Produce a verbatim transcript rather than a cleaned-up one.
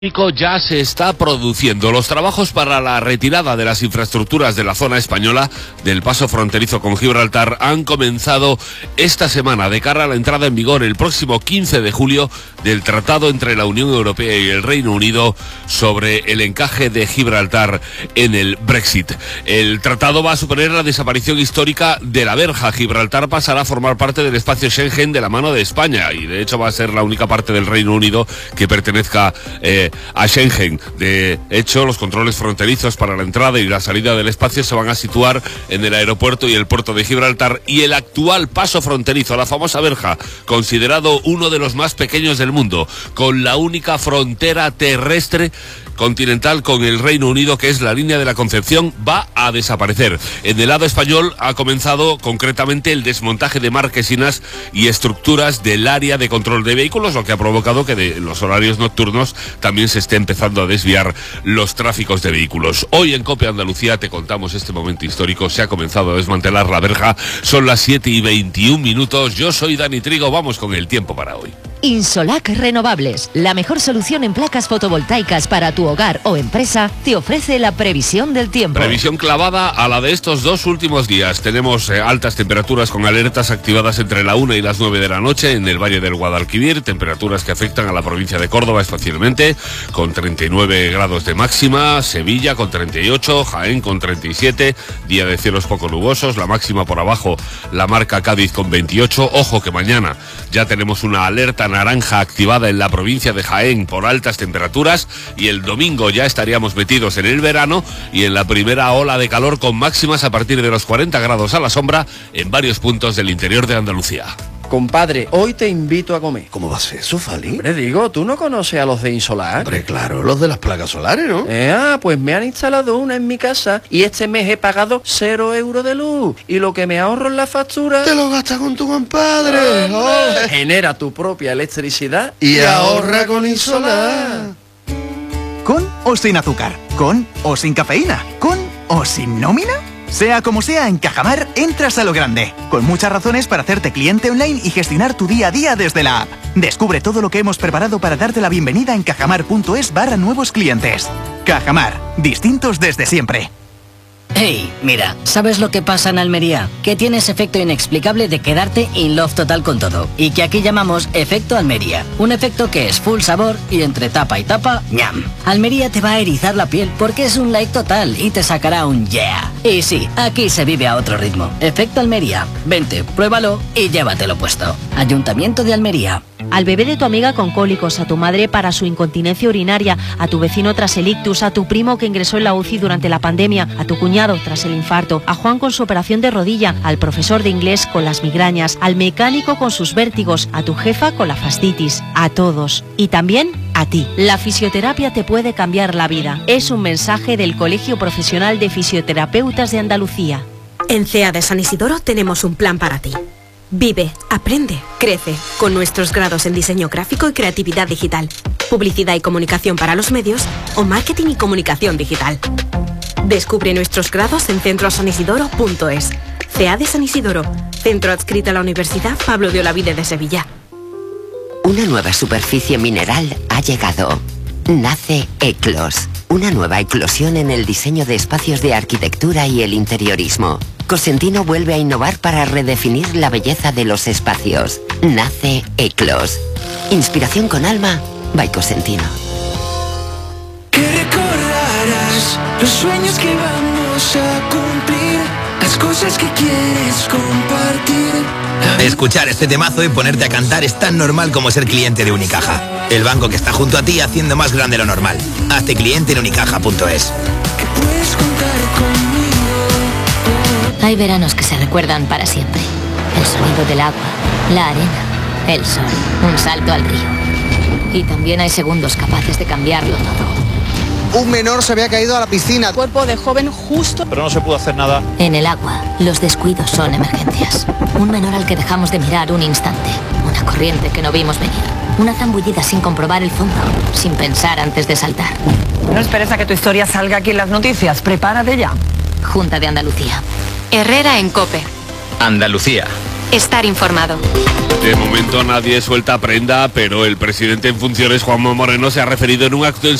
Ya se está produciendo. Los trabajos para la retirada de las infraestructuras de la zona española del paso fronterizo con Gibraltar han comenzado esta semana de cara a la entrada en vigor el próximo quince de julio del tratado entre la Unión Europea y el Reino Unido sobre el encaje de Gibraltar en el Brexit. El tratado va a suponer la desaparición histórica de la verja. Gibraltar pasará a formar parte del espacio Schengen de la mano de España y de hecho va a ser la única parte del Reino Unido que pertenezca eh, a Schengen. De hecho, los controles fronterizos para la entrada y la salida del espacio se van a situar en el aeropuerto y el puerto de Gibraltar, y el actual paso fronterizo, la famosa verja, considerado uno de los más pequeños del mundo, con la única frontera terrestre continental con el Reino Unido, que es la línea de la Concepción, va a desaparecer. En el lado español ha comenzado concretamente el desmontaje de marquesinas y estructuras del área de control de vehículos, lo que ha provocado que de los horarios nocturnos también se esté empezando a desviar los tráficos de vehículos. Hoy en COPE Andalucía te contamos este momento histórico. Se ha comenzado a desmantelar la verja. Son las siete y veintiún minutos. Yo soy Dani Trigo. Vamos con el tiempo para hoy. Insolac Renovables, la mejor solución en placas fotovoltaicas para tu hogar o empresa, te ofrece la previsión del tiempo. Previsión clavada a la de estos dos últimos días. Tenemos eh, altas temperaturas con alertas activadas entre la una y las nueve de la noche en el Valle del Guadalquivir, temperaturas que afectan a la provincia de Córdoba especialmente, con treinta y nueve grados de máxima, Sevilla con treinta y ocho, Jaén con treinta y siete, día de cielos poco nubosos, la máxima por abajo la marca Cádiz con veintiocho. Ojo que mañana ya tenemos una alerta naranja activada en la provincia de Jaén por altas temperaturas, y el domingo ya estaríamos metidos en el verano y en la primera ola de calor con máximas a partir de los cuarenta grados a la sombra en varios puntos del interior de Andalucía. Compadre, hoy te invito a comer. ¿Cómo va a ser eso, Fali? Hombre, digo, ¿tú no conoces a los de Insolac? Hombre, claro, los de las placas solares, ¿no? Eh, ah, pues me han instalado una en mi casa y este mes he pagado cero euros de luz. Y lo que me ahorro en la factura... Te lo gastas con tu compadre. Oh, genera tu propia electricidad y, y ahorra con Insolac. ¿Con o sin azúcar? ¿Con o sin cafeína? ¿Con o sin nómina? Sea como sea, en Cajamar entras a lo grande, con muchas razones para hacerte cliente online y gestionar tu día a día desde la app. Descubre todo lo que hemos preparado para darte la bienvenida en cajamar.es barra nuevos clientes. Cajamar, distintos desde siempre. Hey, mira, ¿sabes lo que pasa en Almería? Que tienes efecto inexplicable de quedarte in love total con todo, y que aquí llamamos efecto Almería. Un efecto que es full sabor y entre tapa y tapa, ñam. Almería te va a erizar la piel porque es un like total y te sacará un yeah. Y sí, aquí se vive a otro ritmo. Efecto Almería. Vente, pruébalo y llévatelo puesto. Ayuntamiento de Almería. Al bebé de tu amiga con cólicos, a tu madre para su incontinencia urinaria, a tu vecino tras el ictus, a tu primo que ingresó en la U C I durante la pandemia, a tu cuñado tras el infarto, a Juan con su operación de rodilla, al profesor de inglés con las migrañas, al mecánico con sus vértigos, a tu jefa con la fascitis, a todos. Y también a ti. La fisioterapia te puede cambiar la vida. Es un mensaje del Colegio Profesional de Fisioterapeutas de Andalucía. En C E A de San Isidoro tenemos un plan para ti. Vive, aprende, crece, con nuestros grados en diseño gráfico y creatividad digital, publicidad y comunicación para los medios o marketing y comunicación digital. Descubre nuestros grados en centro san isidoro punto es. C E A de San Isidoro, centro adscrito a la Universidad Pablo de Olavide de Sevilla. Una nueva superficie mineral ha llegado. Nace Eclos, una nueva eclosión en el diseño de espacios de arquitectura y el interiorismo. Cosentino vuelve a innovar para redefinir la belleza de los espacios. Nace Eclos. Inspiración con alma, by Cosentino. Que recordarás los sueños que vamos a cumplir, las cosas que quieres compartir. Escuchar este temazo y ponerte a cantar es tan normal como ser cliente de Unicaja, el banco que está junto a ti haciendo más grande lo normal. Hazte cliente en unicaja punto es. Que puedes contar conmigo. Hay veranos que se recuerdan para siempre. El sonido del agua, la arena, el sol, un salto al río. Y también hay segundos capaces de cambiarlo todo. Un menor se había caído a la piscina. Cuerpo de joven justo. Pero no se pudo hacer nada. En el agua, los descuidos son emergencias. Un menor al que dejamos de mirar un instante. Una corriente que no vimos venir. Una zambullida sin comprobar el fondo, sin pensar antes de saltar. No esperes a que tu historia salga aquí en las noticias. Prepárate ya. Junta de Andalucía. Herrera en COPE. Andalucía. estar informado. De momento nadie suelta prenda, pero el presidente en funciones, Juanma Moreno, se ha referido en un acto en